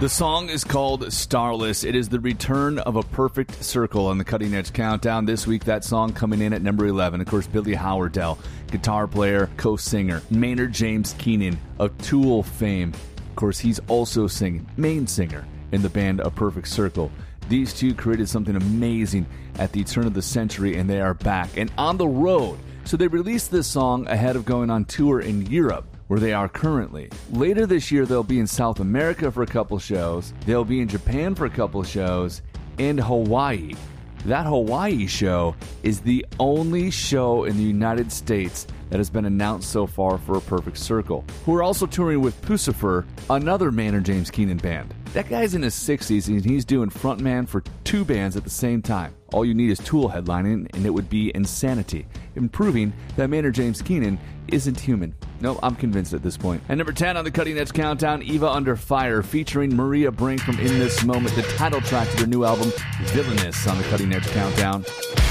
The song is called Starless. It is the return of A Perfect Circle on the Cutting Edge Countdown. This week, that song coming in at number 11. Of course, Billy Howerdel, guitar player, co-singer. Maynard James Keenan of Tool fame. Of course, he's also singing, main singer in the band A Perfect Circle. These two created something amazing at the turn of the century, and they are back and on the road. So they released this song ahead of going on tour in Europe, where they are currently. Later this year, they'll be in South America for a couple shows. They'll be in Japan for a couple shows, and Hawaii. That Hawaii show is the only show in the United States that has been announced so far for A Perfect Circle, who are also touring with Puscifer, another Maynard James Keenan band. That guy's in his 60s, and he's doing frontman for two bands at the same time. All you need is Tool headlining, and it would be insanity, proving that Maynard James Keenan isn't human. No, I'm convinced at this point. And number 10 on the Cutting Edge Countdown, Eva Under Fire, featuring Maria Brink from In This Moment, the title track to their new album, Villainous, on the Cutting Edge Countdown.